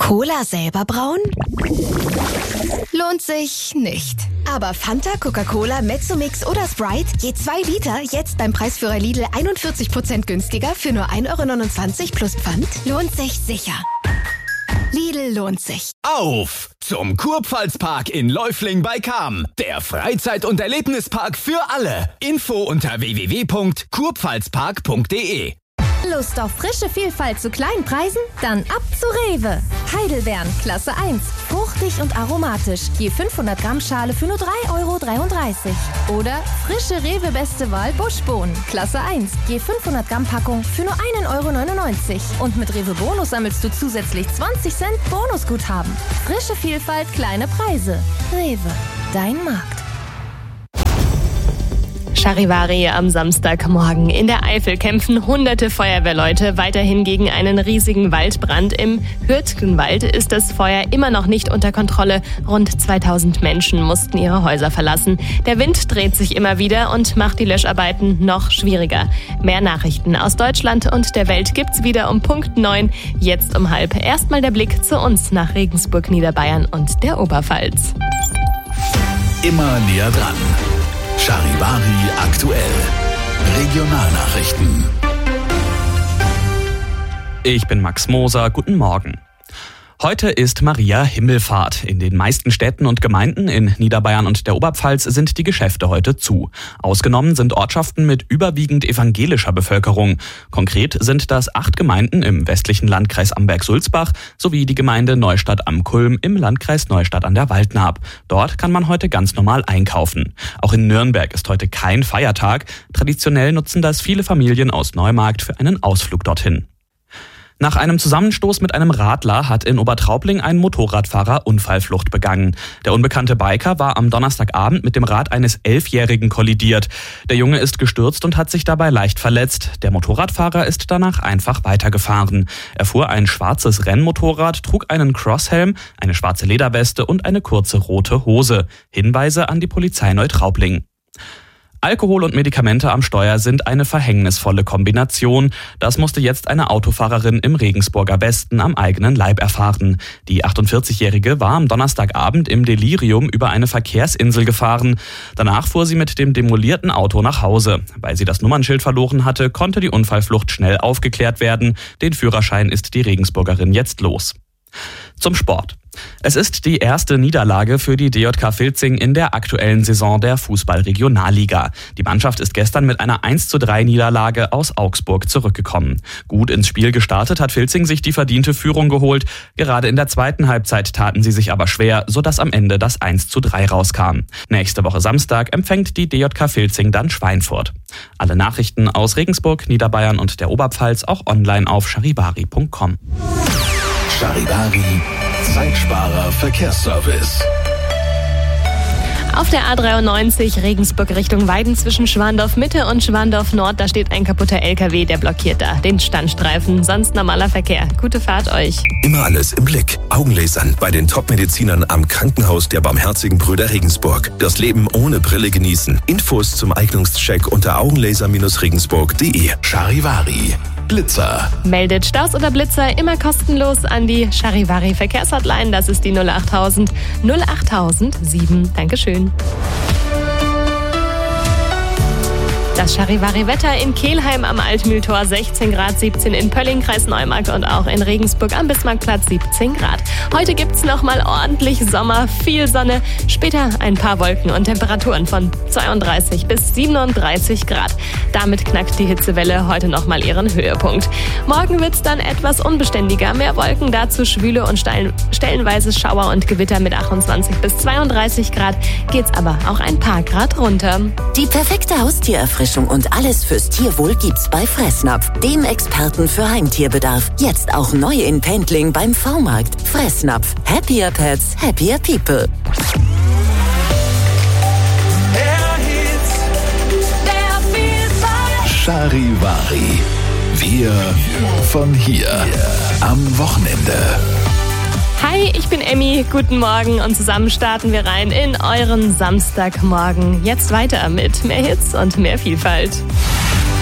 Cola selber brauen? Lohnt sich nicht. Aber Fanta, Coca-Cola, Mezzomix oder Sprite, je 2 Liter, jetzt beim Preisführer Lidl 41% günstiger für nur 1,29 € plus Pfand? Lohnt sich sicher. Lidl lohnt sich. Auf zum Kurpfalzpark in Läufling bei Cham. Der Freizeit- und Erlebnispark für alle. Info unter www.kurpfalzpark.de. Lust auf frische Vielfalt zu kleinen Preisen? Dann ab zu Rewe. Heidelbeeren, Klasse 1. Fruchtig und aromatisch. Je 500 Gramm Schale für nur 3,33 €. Oder frische Rewe Beste Wahl Buschbohnen, Klasse 1. Je 500 Gramm Packung für nur 1,99 €. Und mit Rewe Bonus sammelst du zusätzlich 20 Cent Bonusguthaben. Frische Vielfalt, kleine Preise. Rewe, dein Markt. Charivari am Samstagmorgen. In der Eifel kämpfen hunderte Feuerwehrleute weiterhin gegen einen riesigen Waldbrand. Im Hürtgenwald ist das Feuer immer noch nicht unter Kontrolle. Rund 2000 Menschen mussten ihre Häuser verlassen. Der Wind dreht sich immer wieder und macht die Löscharbeiten noch schwieriger. Mehr Nachrichten aus Deutschland und der Welt gibt's wieder um Punkt 9, jetzt um 8:30. Erstmal der Blick zu uns nach Regensburg, Niederbayern und der Oberpfalz. Immer näher dran. Charivari aktuell. Regionalnachrichten. Ich bin Max Moser. Guten Morgen. Heute ist Maria Himmelfahrt. In den meisten Städten und Gemeinden in Niederbayern und der Oberpfalz sind die Geschäfte heute zu. Ausgenommen sind Ortschaften mit überwiegend evangelischer Bevölkerung. Konkret sind das 8 Gemeinden im westlichen Landkreis Amberg-Sulzbach sowie die Gemeinde Neustadt am Kulm im Landkreis Neustadt an der Waldnaab. Dort kann man heute ganz normal einkaufen. Auch in Nürnberg ist heute kein Feiertag. Traditionell nutzen das viele Familien aus Neumarkt für einen Ausflug dorthin. Nach einem Zusammenstoß mit einem Radler hat in Obertraubling ein Motorradfahrer Unfallflucht begangen. Der unbekannte Biker war am Donnerstagabend mit dem Rad eines 11-Jährigen kollidiert. Der Junge ist gestürzt und hat sich dabei leicht verletzt. Der Motorradfahrer ist danach einfach weitergefahren. Er fuhr ein schwarzes Rennmotorrad, trug einen Crosshelm, eine schwarze Lederweste und eine kurze rote Hose. Hinweise an die Polizei Neutraubling. Alkohol und Medikamente am Steuer sind eine verhängnisvolle Kombination. Das musste jetzt eine Autofahrerin im Regensburger Westen am eigenen Leib erfahren. Die 48-Jährige war am Donnerstagabend im Delirium über eine Verkehrsinsel gefahren. Danach fuhr sie mit dem demolierten Auto nach Hause. Weil sie das Nummernschild verloren hatte, konnte die Unfallflucht schnell aufgeklärt werden. Den Führerschein ist die Regensburgerin jetzt los. Zum Sport. Es ist die erste Niederlage für die DJK Vilzing in der aktuellen Saison der Fußball-Regionalliga. Die Mannschaft ist gestern mit einer 1:3 Niederlage aus Augsburg zurückgekommen. Gut ins Spiel gestartet hat Vilzing sich die verdiente Führung geholt. Gerade in der zweiten Halbzeit taten sie sich aber schwer, sodass am Ende das 1:3 rauskam. Nächste Woche Samstag empfängt die DJK Vilzing dann Schweinfurt. Alle Nachrichten aus Regensburg, Niederbayern und der Oberpfalz auch online auf charivari.com. Charivari, Zeitsparer Verkehrsservice. Auf der A93 Regensburg Richtung Weiden zwischen Schwandorf Mitte und Schwandorf Nord, da steht ein kaputter LKW, der blockiert da den Standstreifen. Sonst normaler Verkehr. Gute Fahrt euch. Immer alles im Blick. Augenlasern bei den Top-Medizinern am Krankenhaus der Barmherzigen Brüder Regensburg. Das Leben ohne Brille genießen. Infos zum Eignungscheck unter augenlaser-regensburg.de. Charivari. Blitzer. Meldet Staus oder Blitzer immer kostenlos an die Charivari Verkehrshotline. Das ist die 08000 08007. Dankeschön. Das Charivari-Wetter in Kelheim am Altmühltor 16 Grad, 17 in Pölling, Kreis Neumarkt und auch in Regensburg am Bismarckplatz 17 Grad. Heute gibt's nochmal ordentlich Sommer, viel Sonne, später ein paar Wolken und Temperaturen von 32 bis 37 Grad. Damit knackt die Hitzewelle heute nochmal ihren Höhepunkt. Morgen wird's dann etwas unbeständiger, mehr Wolken, dazu schwüle und stellenweise Schauer und Gewitter mit 28 bis 32 Grad. Geht's aber auch ein paar Grad runter. Die perfekte Haustiererfrischung und alles fürs Tierwohl gibt's bei Fressnapf, dem Experten für Heimtierbedarf. Jetzt auch neu in Pendling beim V-Markt. Fressnapf. Happier Pets, happier People. Charivari. Wir von hier. Am Wochenende. Hi, ich bin Emmy. Guten Morgen und zusammen starten wir rein in euren Samstagmorgen. Jetzt weiter mit mehr Hits und mehr Vielfalt.